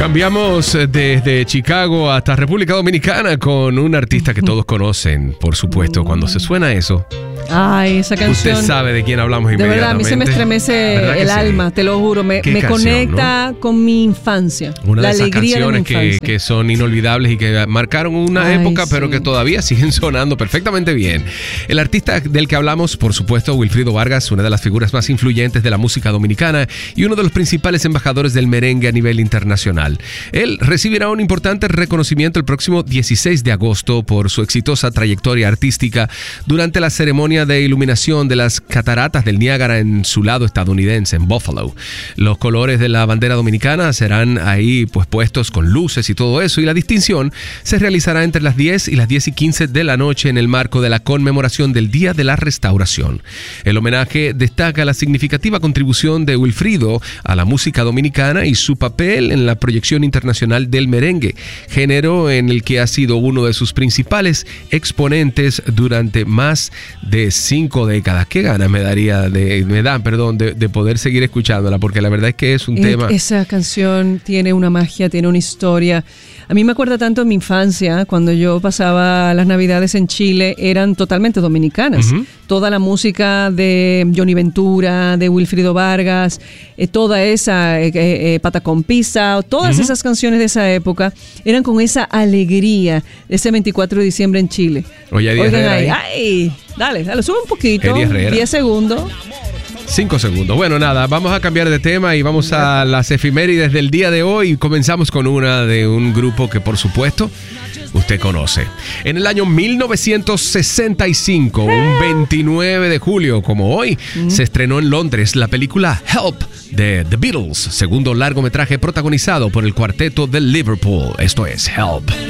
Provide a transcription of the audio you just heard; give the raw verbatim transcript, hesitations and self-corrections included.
Cambiamos desde Chicago hasta República Dominicana con un artista que todos conocen, por supuesto. Cuando se suena eso, ay, esa canción, usted sabe de quién hablamos inmediatamente. De verdad, a mí se me estremece el sí? alma, te lo juro. Me, me canción, conecta ¿no? con mi infancia. Una la de esas alegría canciones de mi infancia. Que, que son inolvidables y que marcaron una ay, época, sí. pero que todavía siguen sonando perfectamente bien. El artista del que hablamos, por supuesto, Wilfrido Vargas, una de las figuras más influyentes de la música dominicana y uno de los principales embajadores del merengue a nivel internacional. Él recibirá un importante reconocimiento el próximo dieciséis de agosto por su exitosa trayectoria artística durante la ceremonia de iluminación de las cataratas del Niágara en su lado estadounidense, en Buffalo. Los colores de la bandera dominicana serán ahí pues puestos con luces y todo eso, y la distinción se realizará entre las diez y las diez y quince de la noche en el marco de la conmemoración del Día de la Restauración. El homenaje destaca la significativa contribución de Wilfrido a la música dominicana y su papel en la proyección internacional del merengue, género en el que ha sido uno de sus principales exponentes durante más de cinco décadas. Qué ganas me daría de, me dan, perdón, de, de poder seguir escuchándola, porque la verdad es que es un eh, tema. Esa canción tiene una magia, tiene una historia. A mí me acuerda tanto en mi infancia, cuando yo pasaba las Navidades en Chile, eran totalmente dominicanas. Uh-huh. Toda la música de Johnny Ventura, de Wilfrido Vargas, eh, toda esa eh, eh, Patacón Pizza, todas uh-huh. esas canciones de esa época eran con esa alegría de ese veinticuatro de diciembre en Chile. Oye, Eddie Oigan Herrera, ahí, ay, dale, dale, sube un poquito, diez segundos. Cinco segundos. Bueno, nada, vamos a cambiar de tema y vamos a las efemérides del día de hoy. Comenzamos con una de un grupo que, por supuesto, usted conoce. En el año mil novecientos sesenta y cinco, un veintinueve de julio, como hoy, mm. se estrenó en Londres la película Help de The Beatles, segundo largometraje protagonizado por el cuarteto de Liverpool. Esto es Help.